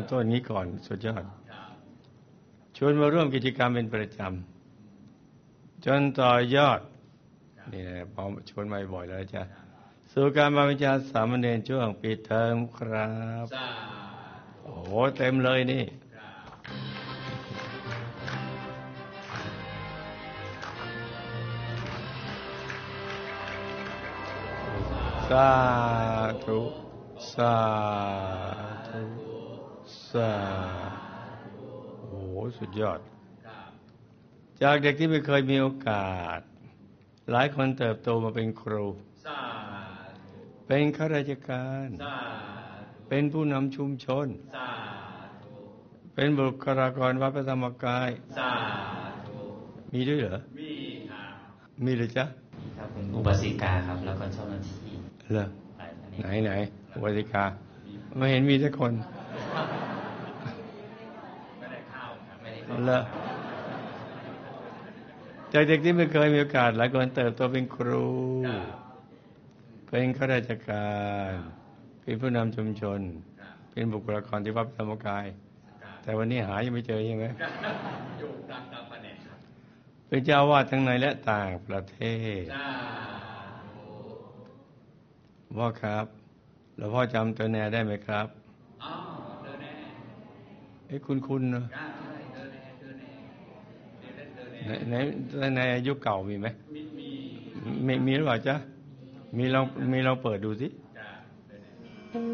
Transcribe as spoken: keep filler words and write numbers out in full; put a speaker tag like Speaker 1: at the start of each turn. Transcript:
Speaker 1: มต้นนี้ก่อนสุดยอดชวนมาร่วมกิจกรรมเป็นประจำจนต่อยอดนี่นะพอชวนมาบ่อยแล้วจ้ะสู่การบำเพ็ญสามเณรช่วงปิดเทอมครับโอ้โหเต็มเลยนี่สาธุสาธุสาธุโอ้โหสุดยอดจากเด็กที่ไม่เคยมีโอกาสหลายคนเติบโตมาเป็นครูเป็นข้าราชการเป็นผู้นำชุมชนเป็นบุคลากรวัดพระธรรมกายมีด้วยเหรอมีครับมีเลยจ๊ะ
Speaker 2: ครับเป็นอุบาสิกาครับแล้วก็เจ้าหน้าที่
Speaker 1: เหรอไหนไหนอุบาสิกาไม่เห็นมีสักคน
Speaker 2: ไม่ได้เข้าครับไม่ได้เข้า
Speaker 1: เหรอจากเด็กที่ไม่เคยมีโอกาสหลายคนเติบโตเป็นครูเป็นข้าราชการเป็นผู้นำชุมชนเป็นบุคลากรที่วัดธรรมกายแต่วันนี้หายังไม่เจอใช่ไหม
Speaker 2: อยู่กลางกลางประเด็นครับ
Speaker 1: เป็นเจ้าวาดทั้งในและต่างประเทศพ่อครับหลวงพ่อจำตัวแนได้ไหมครับ
Speaker 2: อ๋อเดินแน่
Speaker 1: เอ้คุณคุณเนาะในในในอายุเก่ามีไหม
Speaker 2: มีมี
Speaker 1: มีมีหรือเปล่าจ๊ะมีลองมีลองเปิดดูสิ